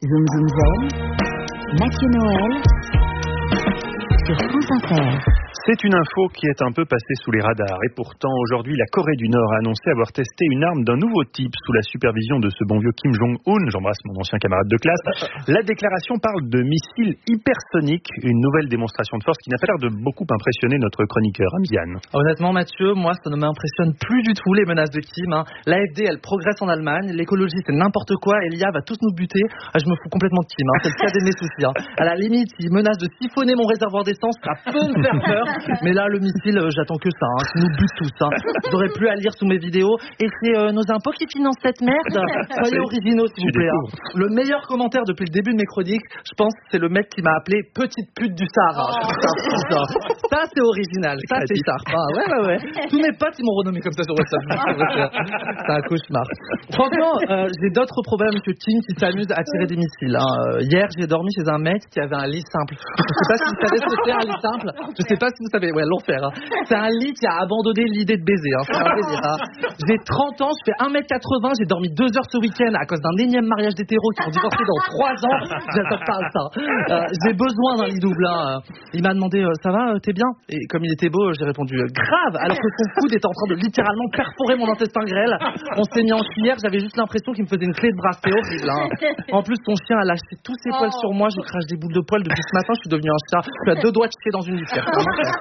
Zoom Zoom Zen, Mathieu Noël sur France Inter. C'est une info qui est un peu passée sous les radars et pourtant aujourd'hui la Corée du Nord a annoncé avoir testé une arme d'un nouveau type sous la supervision de ce bon vieux Kim Jong-un, j'embrasse mon ancien camarade de classe. La déclaration parle de missiles hypersoniques, une nouvelle démonstration de force qui n'a pas l'air de beaucoup impressionner notre chroniqueur Amziane. Honnêtement Mathieu, moi ça ne m'impressionne plus du tout les menaces de Kim. L'AfD elle progresse en Allemagne, l'écologie c'est n'importe quoi et l'IA va tous nous buter. Je me fous complètement de Kim, c'est le cas de mes soucis. À la limite, il menace de siphonner mon réservoir d'essence, ça peut me faire peur. Mais là, le missile, j'attends que ça, qui nous bute tous. J'aurais plus à lire sous mes vidéos. Et c'est nos impôts qui financent cette merde. Soyez originaux, s'il vous plaît. Le meilleur commentaire depuis le début de mes chroniques, je pense, c'est le mec qui m'a appelé petite pute du Sahara. Ça, c'est original. Ça, c'est sharp. Ouais. Tous mes potes, ils m'ont renommé comme ça sur WhatsApp. C'est un cauchemar. Franchement, j'ai d'autres problèmes que Kim qui s'amuse à tirer des missiles. Hier, j'ai dormi chez un mec qui avait un lit simple. Je sais pas si vous savez ce que c'est un lit simple. Je sais pas si vous savez, l'enfer. C'est un lit qui a abandonné l'idée de baiser. C'est un délire. J'ai 30 ans, je fais 1m80, j'ai dormi 2 heures ce week-end à cause d'un énième mariage d'hétéros qui vont divorcer dans 3 ans. J'adore pas ça. J'ai besoin d'un lit double. Il m'a demandé, ça va, t'es bien? Et comme il était beau, j'ai répondu, grave, alors que son coude était en train de littéralement perforer mon intestin grêle. On s'est mis en cuillère, j'avais juste l'impression qu'il me faisait une clé de bras. C'était horrible. En plus, son chien a lâché tous ses poils sur moi, je crache des boules de poils depuis ce matin, je suis devenu un chat. Je suis à 2 doigts de chier dans une litière.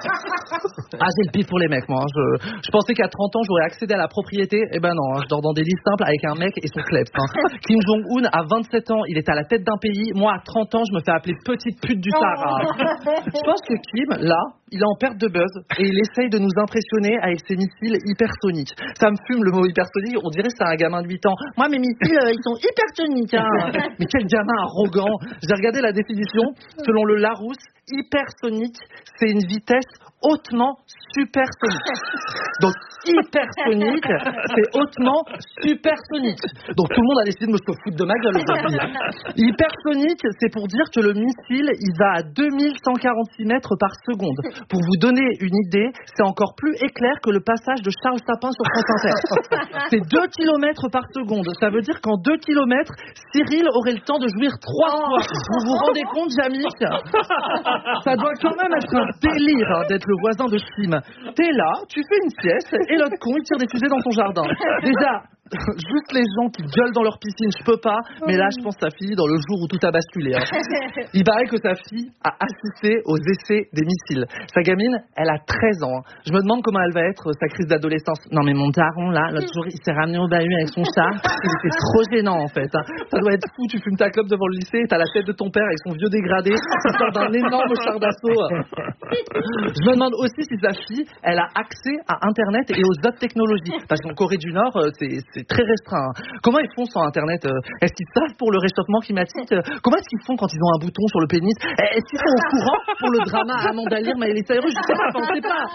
J'ai le pif pour les mecs, moi. Je pensais qu'à 30 ans, j'aurais accédé à la propriété. Eh ben non, je dors dans des lits simples avec un mec et son kleps. Kim Jong-un, à 27 ans, il est à la tête d'un pays. Moi, à 30 ans, je me fais appeler petite pute du Sahara. Je pense que Kim, là, il est en perte de buzz et il essaye de nous impressionner avec ses missiles hypersoniques. Ça me fume le mot hypersonique, on dirait que c'est un gamin de 8 ans. Moi, mes missiles, ils sont hypersoniques. Mais quel gamin arrogant. J'ai regardé la définition. Selon le Larousse, hypersonique, c'est une vitesse hautement supersonique. Donc, hypersonique, c'est hautement supersonique. Donc, tout le monde a décidé de me foutre de ma gueule aujourd'hui. Hypersonique, c'est pour dire que le missile, il va à 2146 mètres par seconde. Pour vous donner une idée, c'est encore plus éclair que le passage de Charles Sapin sur France Inter. C'est 2 km par seconde. Ça veut dire qu'en 2 km, Cyril aurait le temps de jouir 3 fois. Vous vous rendez compte, Jamie? Ça doit quand même être un délire d'être le voisin de Kim. T'es là, tu fais une sieste et l'autre con il tire des fusées dans ton jardin. Déjà, juste les gens qui gueulent dans leur piscine, je peux pas, mais là je pense que ça finit dans le jour où tout a basculé. Il paraît que sa fille a assisté aux essais des missiles. Sa gamine, elle a 13 ans. Je me demande comment elle va être sa crise d'adolescence. Non mais mon daron là, l'autre jour il s'est ramené au bahut avec son chat. C'était trop gênant en fait. Ça doit être fou, tu fumes ta clope devant le lycée et t'as la tête de ton père avec son vieux dégradé qui sort d'un énorme char d'assaut. Je me demande aussi si sa fille, elle a accès à Internet et aux autres technologies. Parce qu'en Corée du Nord, c'est très restreint. Comment ils font sans Internet? Est-ce qu'ils savent pour le réchauffement climatique? Comment est-ce qu'ils font quand ils ont un bouton sur le pénis? Est-ce qu'ils sont au courant pour le drama Amanda Lear, Miley Cyrus? Je sais pas, on sait pas.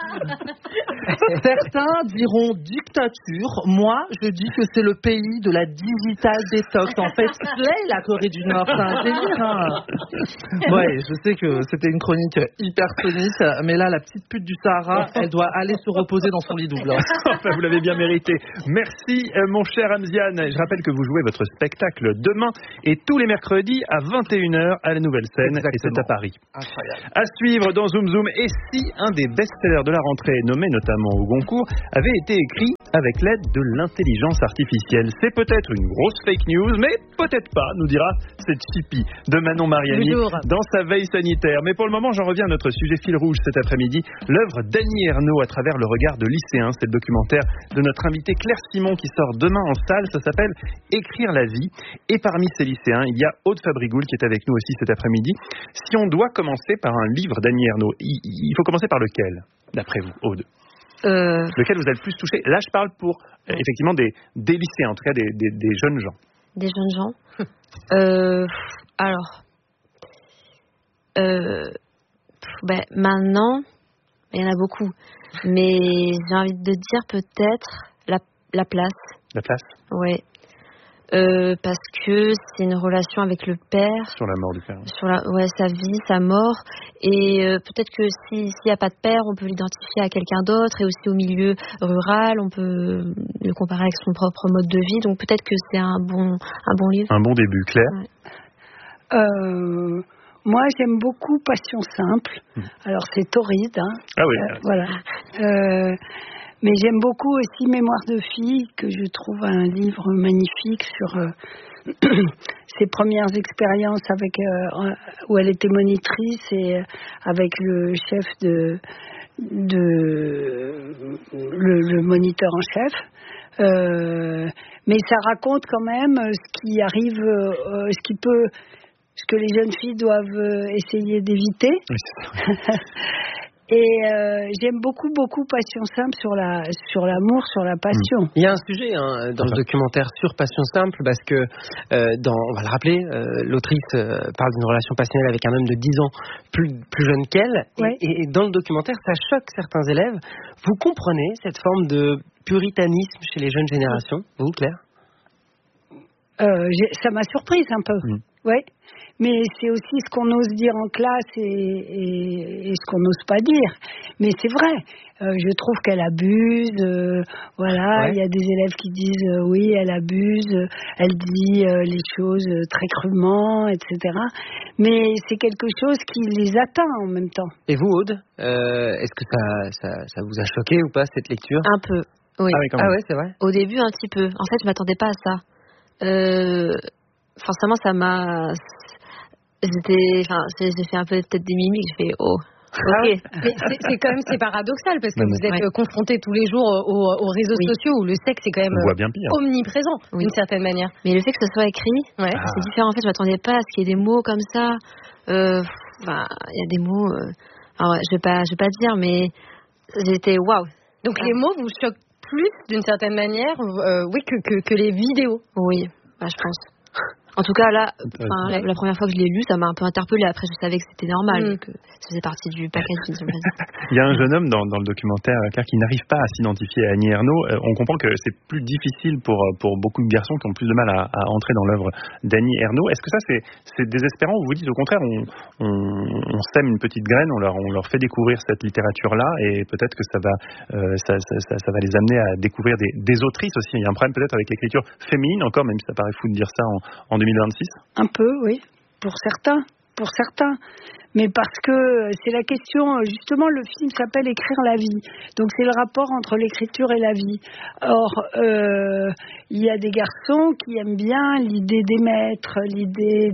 Certains diront dictature. Moi, je dis que c'est le pays de la digital détox. En fait, c'est la Corée du Nord. C'est un délire. Ouais, je sais que c'était une chronique hypersonique, mais là, la petite pute du Sahara, elle doit aller se reposer dans son lit double. Enfin, vous l'avez bien mérité. Merci, mon cher Amziane. Je rappelle que vous jouez votre spectacle demain et tous les mercredis à 21h à la Nouvelle Scène. Exactement. Et c'est à Paris. Incroyable. À suivre dans Zoom Zoom. Et si un des best-sellers de la rentrée, nommé notamment au Goncourt, avait été écrit avec l'aide de l'intelligence artificielle? C'est peut-être une grosse fake news, mais peut-être pas, nous dira cette chipie de Manon Mariani dans sa veille sanitaire. Mais pour le moment, j'en reviens à notre sujet fil rouge cet après-midi, l'œuvre d'Annie Ernaux à travers le regard de lycéens. C'est le documentaire de notre invitée Claire Simon qui sort demain en salle. Ça s'appelle Écrire la vie. Et parmi ces lycéens, il y a Aude Fabrigoul qui est avec nous aussi cet après-midi. Si on doit commencer par un livre d'Annie Ernaux, il faut commencer par lequel, d'après vous, Aude? Lequel vous a le plus touché? Là, je parle pour effectivement des lycéens, en tout cas des jeunes gens. Des jeunes gens. Alors, maintenant, il y en a beaucoup, mais j'ai envie de dire peut-être la place. La place? Ouais. Parce que c'est une relation avec le père. Sur la mort du père. Sur sa vie, sa mort. Et peut-être que s'il n'y a pas de père, on peut l'identifier à quelqu'un d'autre. Et aussi au milieu rural, on peut le comparer avec son propre mode de vie. Donc peut-être que c'est un bon livre. Un bon début, Claire. Ouais. Moi, j'aime beaucoup Passion simple. Alors, c'est torride, hein. Ah oui. Voilà. Mais j'aime beaucoup aussi Mémoire de fille, que je trouve un livre magnifique sur ses premières expériences avec où elle était monitrice et avec le chef le moniteur en chef. Mais ça raconte quand même ce qui arrive, ce que les jeunes filles doivent essayer d'éviter. Oui. Et j'aime beaucoup Passion simple sur l'amour, sur la passion. Il y a un sujet dans le documentaire sur Passion simple, parce que on va le rappeler, l'autrice parle d'une relation passionnelle avec un homme de 10 ans plus jeune qu'elle. Ouais. Et dans le documentaire, ça choque certains élèves. Vous comprenez cette forme de puritanisme chez les jeunes générations, vous, Claire? Ça m'a surprise un peu. Ouais. Mais c'est aussi ce qu'on ose dire en classe et ce qu'on n'ose pas dire. Mais c'est vrai. Je trouve qu'elle abuse. Voilà, il y a des élèves qui disent oui, elle abuse. Elle dit les choses très crûment, etc. Mais c'est quelque chose qui les atteint en même temps. Et vous, Aude, est-ce que ça vous a choqué ou pas, cette lecture? Un peu, oui. Ah ouais, c'est vrai. Au début, un petit peu. En fait, je m'attendais pas à ça. Forcément, ça m'a... j'ai fait un peu peut-être des mimiques, j'ai fait oh. Okay. Mais c'est paradoxal parce que vous êtes confrontés tous les jours aux réseaux sociaux où le sexe est quand même omniprésent d'une certaine manière. Mais le fait que ce soit écrit, c'est différent. En fait, je m'attendais pas à ce qu'il y ait des mots comme ça. Il y a des mots. Alors, je vais pas dire, mais j'étais waouh. Donc les mots vous choquent plus d'une certaine manière, que les vidéos. Oui, je pense. En tout cas, là, la première fois que je l'ai lu, ça m'a un peu interpellée. Après, je savais que c'était normal, que ça faisait partie du package. Il y a un jeune homme dans le documentaire, Claire, qui n'arrive pas à s'identifier à Annie Ernaux. On comprend que c'est plus difficile pour beaucoup de garçons qui ont plus de mal à entrer dans l'œuvre d'Annie Ernaux. Est-ce que ça, c'est désespérant, ou vous dites au contraire, on sème une petite graine, on leur fait découvrir cette littérature-là, et peut-être que ça va les amener à découvrir des autrices aussi. Il y a un problème peut-être avec l'écriture féminine encore, même si ça paraît fou de dire ça en 2026? Un peu, oui, pour certains. Mais parce que c'est la question, justement, le film s'appelle Écrire la vie. Donc c'est le rapport entre l'écriture et la vie. Or, il y a des garçons qui aiment bien l'idée d'émettre, l'idée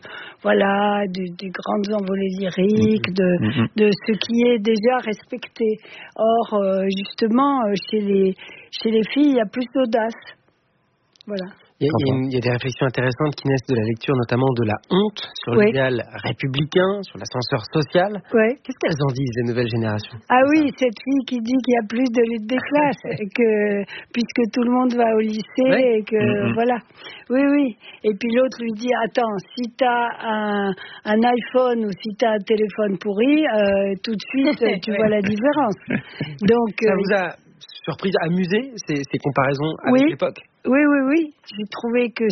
des grandes envolées lyriques, de ce qui est déjà respecté. Or, justement, chez les filles, il y a plus d'audace. Voilà. Il y a des réflexions intéressantes qui naissent de la lecture, notamment de la honte sur l'idéal républicain, sur l'ascenseur social. Ouais. Qu'est-ce qu'elles en disent, les nouvelles générations? Ah oui, cette fille qui dit qu'il y a plus de lutte des classes, puisque tout le monde va au lycée et que voilà. Oui. Et puis l'autre lui dit, attends, si t'as un iPhone ou si t'as un téléphone pourri, tout de suite tu vois la différence. Donc ça vous a surprise, amusé, ces comparaisons avec l'époque? Oui. J'ai trouvé que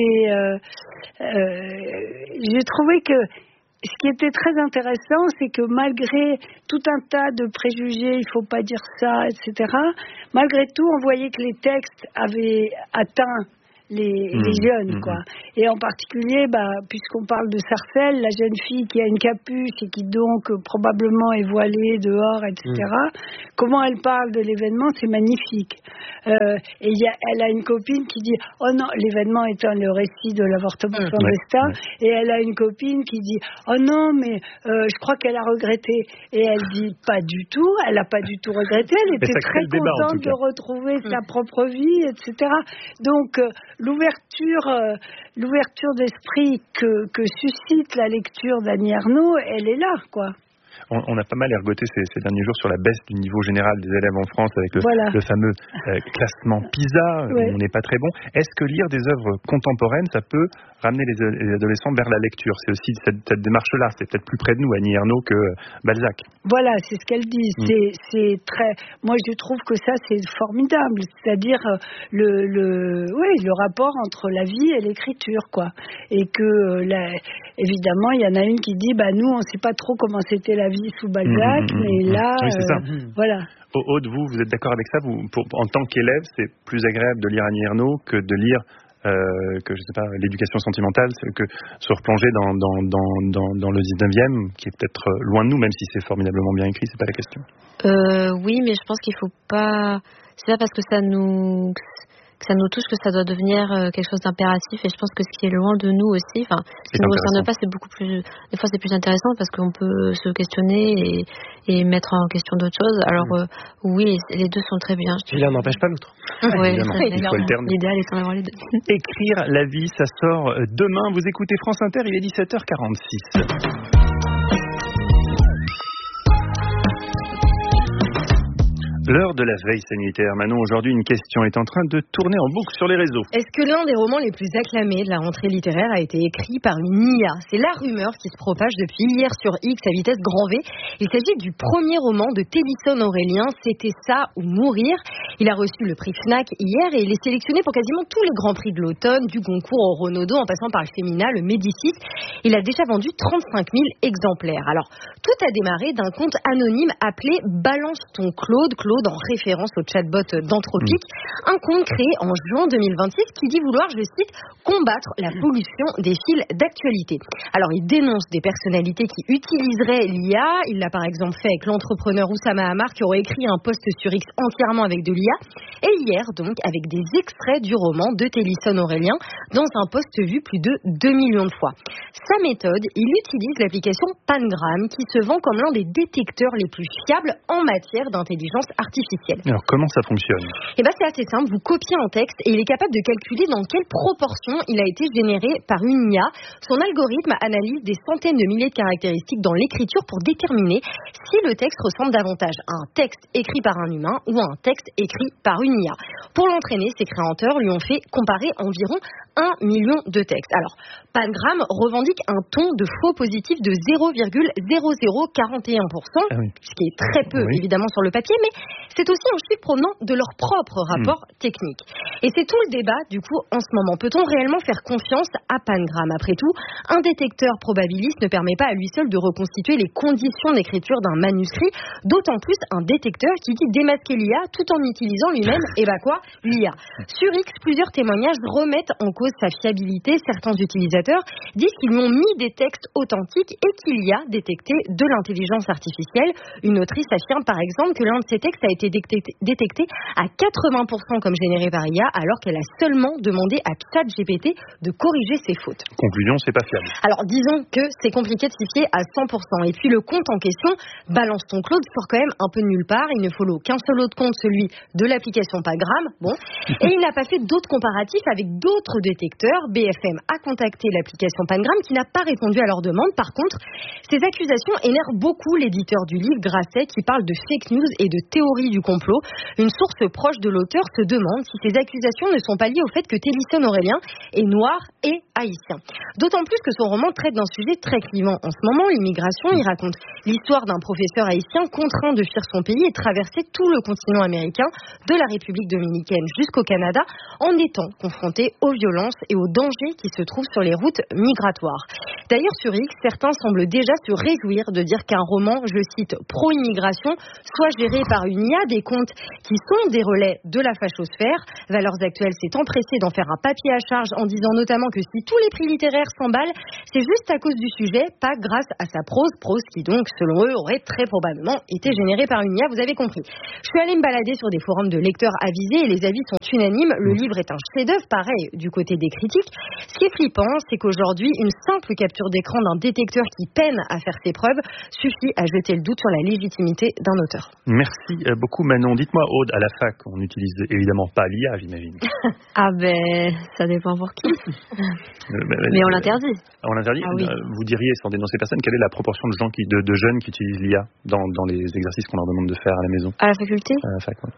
ce qui était très intéressant, c'est que malgré tout un tas de préjugés, il faut pas dire ça, etc., malgré tout, on voyait que les textes avaient atteint les jeunes, quoi. Et en particulier, puisqu'on parle de Sarcelles, la jeune fille qui a une capuche et qui donc probablement est voilée dehors, etc. Comment elle parle de l'événement, c'est magnifique. Et elle a une copine qui dit, oh non, l'événement étant le récit de l'avortement clandestin, et elle a une copine qui dit, oh non, mais je crois qu'elle a regretté. Et elle dit, pas du tout, elle n'a pas du tout regretté, elle était très contente de retrouver sa propre vie, etc. Donc, l'ouverture d'esprit que suscite la lecture d'Annie Ernaux, elle est là, quoi. On a pas mal ergoté ces derniers jours sur la baisse du niveau général des élèves en France avec le fameux classement PISA, où on n'est pas très bon. Est-ce que lire des œuvres contemporaines, ça peut ramener les adolescents vers la lecture? C'est aussi cette démarche-là, c'est peut-être plus près de nous, Annie Ernaux, que Balzac. Voilà, c'est ce qu'elle dit. C'est très. Moi, je trouve que ça, c'est formidable. C'est-à-dire le rapport entre la vie et l'écriture, quoi. Et que évidemment, il y en a une qui dit, nous, on ne sait pas trop comment c'était la vie sous Balzac, mais là, voilà. Aude, vous êtes d'accord avec ça? En tant qu'élève, c'est plus agréable de lire Annie Ernaux que de lire que je sais pas, l'éducation sentimentale, que se replonger dans le 19e, qui est peut-être loin de nous, même si c'est formidablement bien écrit, c'est pas la question. Oui, mais je pense qu'il faut pas. C'est pas parce que ça nous touche que ça doit devenir quelque chose d'impératif, et je pense que ce qui est loin de nous aussi, ce qui ne nous concerne pas, c'est beaucoup plus, des fois c'est plus intéressant parce qu'on peut se questionner et mettre en question d'autres choses. Alors oui, les deux sont très bien. Et l'un n'empêche pas l'autre. Ouais, il faut alterner. L'idéal est d'avoir les deux. Écrire la vie, ça sort demain. Vous écoutez France Inter, il est 17h46. L'heure de la veille sanitaire. Manon, aujourd'hui, une question est en train de tourner en boucle sur les réseaux. Est-ce que l'un des romans les plus acclamés de la rentrée littéraire a été écrit par une IA ? C'est la rumeur qui se propage depuis hier sur X à vitesse grand V. Il s'agit du premier roman de Tennyson Aurélien, C'était ça ou mourir. Il a reçu le prix Fnac hier et il est sélectionné pour quasiment tous les grands prix de l'automne, du Goncourt au Renaudot en passant par le Femina, le Médicis. Il a déjà vendu 35 000 exemplaires. Alors, tout a démarré d'un compte anonyme appelé Balance ton Claude en référence au chatbot d'Anthropique, un compte créé en juin 2026 qui dit vouloir, je cite, combattre la pollution des fils d'actualité. Alors, il dénonce des personnalités qui utiliseraient l'IA. Il l'a par exemple fait avec l'entrepreneur Oussama Hamar qui aurait écrit un post sur X entièrement avec de l'IA. Et hier, donc, avec des extraits du roman de Tennyson Aurélien dans un post vu plus de 2 millions de fois. Sa méthode, il utilise l'application Pangram qui se vend comme l'un des détecteurs les plus fiables en matière d'intelligence artificielle. Alors, comment ça fonctionne ? C'est assez simple. Vous copiez un texte et il est capable de calculer dans quelle proportion il a été généré par une IA. Son algorithme analyse des centaines de milliers de caractéristiques dans l'écriture pour déterminer si le texte ressemble davantage à un texte écrit par un humain ou à un texte écrit par une IA. Pour l'entraîner, ses créateurs lui ont fait comparer environ 1 million de textes. Alors, Pangram revendique un ton de faux positif de 0,0041%, ce qui est très peu évidemment sur le papier, mais c'est aussi un chiffre provenant de leur propre rapport technique. Et c'est tout le débat du coup en ce moment. Peut-on réellement faire confiance à Pangram ? Après tout, un détecteur probabiliste ne permet pas à lui seul de reconstituer les conditions d'écriture d'un manuscrit, d'autant plus un détecteur qui dit démasquer l'IA tout en utilisant lui-même, l'IA. Sur X, plusieurs témoignages remettent en cause sa fiabilité. Certains utilisateurs disent qu'ils lui ont mis des textes authentiques et qu'il y a détecté de l'intelligence artificielle. Une autrice affirme par exemple que l'un de ces textes a été détecté à 80% comme généré par IA, alors qu'elle a seulement demandé à ChatGPT de corriger ses fautes. Conclusion, c'est pas fiable. Alors disons que c'est compliqué de s'y fier à 100%. Et puis le compte en question, Balance ton Claude, sort quand même un peu de nulle part. Il ne follow qu'un seul autre compte, celui de l'application Pangram. Et il n'a pas fait d'autres comparatifs avec d'autres détecteurs. BFM a contacté l'application Pangram qui n'a pas répondu à leur demande. Par contre, ces accusations énervent beaucoup l'éditeur du livre, Grasset, qui parle de fake news et de théorie du complot. Une source proche de l'auteur se demande si ces accusations ne sont pas liées au fait que Tennyson Aurélien est noir et haïtien. D'autant plus que son roman traite d'un sujet très clivant en ce moment, l'immigration. Il raconte l'histoire d'un professeur haïtien contraint de fuir son pays et traverser tout le continent américain, de la République dominicaine jusqu'au Canada, en étant confronté aux violences et aux dangers qui se trouvent sur les routes migratoires. D'ailleurs, sur X, certains semblent déjà se réjouir de dire qu'un roman, je cite, pro-immigration, soit géré par une IA. Des comptes qui sont des relais de la fachosphère. Valeurs Actuelles s'est empressé d'en faire un papier à charge en disant notamment que si tous les prix littéraires s'emballent, c'est juste à cause du sujet, pas grâce à sa prose qui donc, selon eux, aurait très probablement été générée par une IA, vous avez compris. Je suis allée me balader sur des forums de lecteurs avisés et les avis sont unanimes. Le livre est un chef-d'œuvre, pareil, du côté des critiques. Ce qui est flippant, c'est qu'aujourd'hui, une simple capture d'écran d'un détecteur qui peine à faire ses preuves suffit à jeter le doute sur la légitimité d'un auteur. Merci beaucoup Manon. Dites-moi Aude, à la fac, on n'utilise évidemment pas l'IA, j'imagine. Ça dépend pour qui. Mais on l'interdit. On l'interdit. Vous diriez, sans dénoncer personne, quelle est la proportion de jeunes qui utilisent l'IA dans les exercices qu'on leur demande de faire à la maison ? À la faculté ? À la fac,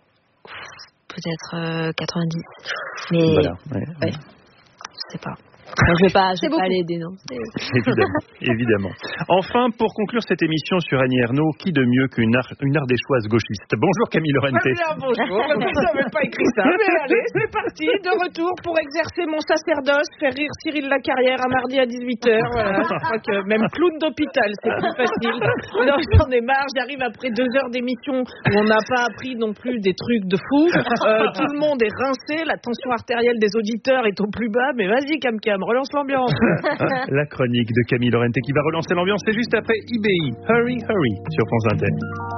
peut-être 90. Mais voilà, je sais pas. Je vais pas les dénoncer. Évidemment. Enfin, pour conclure cette émission sur Annie Ernaux, qui de mieux qu'une ardéchoise gauchiste? Bonjour Camille Lorente. Bonjour, je n'avais pas écrit ça, mais allez, c'est parti, de retour pour exercer mon sacerdoce, faire rire Cyril Lacarrière un mardi à 18h. Voilà. Je crois que même clown d'hôpital, c'est plus facile. Non, j'en ai marre, j'arrive après 2 heures d'émission où on n'a pas appris non plus des trucs de fou. Tout le monde est rincé, la tension artérielle des auditeurs est au plus bas, mais vas-y Cam, relance l'ambiance. La chronique de Camille Lorente qui va relancer l'ambiance, c'est juste après IBI, Hurry Hurry sur France Inter.